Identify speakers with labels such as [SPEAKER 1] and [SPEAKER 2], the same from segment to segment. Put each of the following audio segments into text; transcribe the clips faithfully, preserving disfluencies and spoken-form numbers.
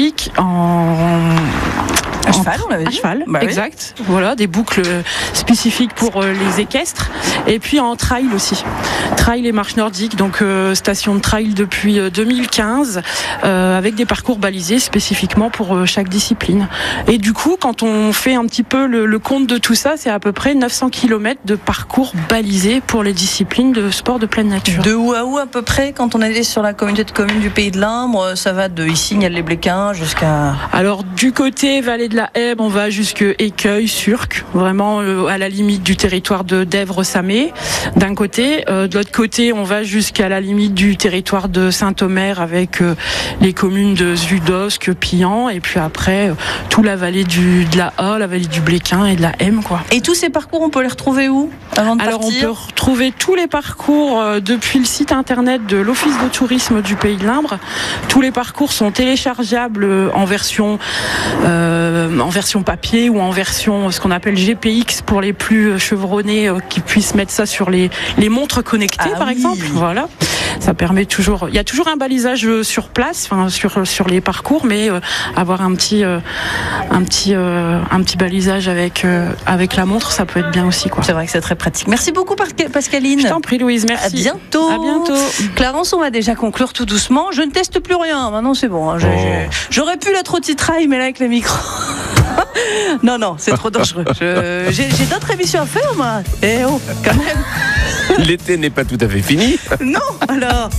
[SPEAKER 1] nordique en
[SPEAKER 2] à cheval, on l'avait dit.
[SPEAKER 1] À cheval,
[SPEAKER 2] bah
[SPEAKER 1] exact.
[SPEAKER 2] Oui.
[SPEAKER 1] Voilà, des boucles spécifiques pour euh, les équestres. Et puis en trail aussi. Trail et marche nordique, donc euh, station de trail depuis euh, deux mille quinze, euh, avec des parcours balisés spécifiquement pour euh, chaque discipline. Et du coup, quand on fait un petit peu le, le compte de tout ça, c'est à peu près neuf cents kilomètres de parcours balisés pour les disciplines de sport de pleine nature.
[SPEAKER 2] De où à où à peu près, quand on est sur la communauté de communes du Pays de l'Imbre, ça va de Issigne-les-Bléquins jusqu'à...
[SPEAKER 1] Alors du côté vallée de la Hèbe, on va jusque Écueil, Surques, vraiment euh, à la limite du territoire de d'Èvres-Samé, d'un côté. Euh, de l'autre côté, on va jusqu'à la limite du territoire de Saint-Omer avec euh, les communes de Zudosque, Pillan, et puis après, euh, toute la vallée du, de la Haut, la vallée du Bléquin et de la Hème, quoi.
[SPEAKER 2] Et tous ces parcours, on peut les retrouver où avant de
[SPEAKER 1] Alors
[SPEAKER 2] partir ?
[SPEAKER 1] on peut retrouver tous les parcours euh, depuis le site internet de l'Office de tourisme du Pays de l'Imbre. Tous les parcours sont téléchargeables euh, en version euh, en version papier ou en version ce qu'on appelle G P X pour les plus chevronnés euh, qui puissent mettre ça sur les les montres connectées,
[SPEAKER 2] ah
[SPEAKER 1] par
[SPEAKER 2] oui.
[SPEAKER 1] exemple. Voilà. Ça permet toujours. Il y a toujours un balisage sur place, enfin sur sur les parcours, mais euh, avoir un petit euh, un petit euh, un petit balisage avec euh, avec la montre, ça peut être bien aussi, quoi.
[SPEAKER 2] C'est vrai que c'est très pratique. Merci beaucoup Pascaline.
[SPEAKER 1] Je t'en prie, Louise. Merci.
[SPEAKER 2] À bientôt.
[SPEAKER 1] À bientôt.
[SPEAKER 2] Clarence, on va déjà conclure tout doucement. Je ne teste plus rien. Maintenant, c'est bon. Hein. J'ai,
[SPEAKER 3] Oh.
[SPEAKER 2] J'aurais pu la trottitraille, mais là avec les micros. non, non, c'est trop dangereux. Je, j'ai, j'ai d'autres émissions à faire, moi. Eh oh, quand même.
[SPEAKER 3] L'été n'est pas tout à fait fini.
[SPEAKER 2] Non, alors.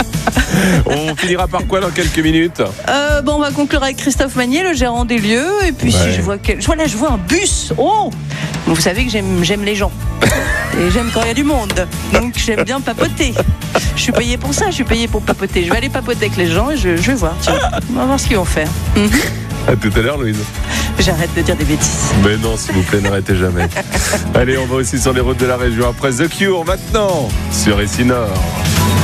[SPEAKER 3] On finira par quoi dans quelques minutes ?
[SPEAKER 2] Euh, bon, on va conclure avec Christophe Magnier, le gérant des lieux. Et puis,
[SPEAKER 3] Ouais.
[SPEAKER 2] si je vois quel... je vois là, je vois un bus. Oh, vous savez que j'aime, j'aime les gens. Et j'aime quand il y a du monde. Donc, j'aime bien papoter. Je suis payée pour ça, je suis payée pour papoter. Je vais aller papoter avec les gens et je, je vais voir. Tiens, on va voir ce qu'ils vont faire. Mhm.
[SPEAKER 3] À tout à l'heure, Louise.
[SPEAKER 2] J'arrête de dire des bêtises.
[SPEAKER 3] Mais non, s'il vous plaît, n'arrêtez jamais. Allez, on va aussi sur les routes de la région après The Cure maintenant sur Essinor.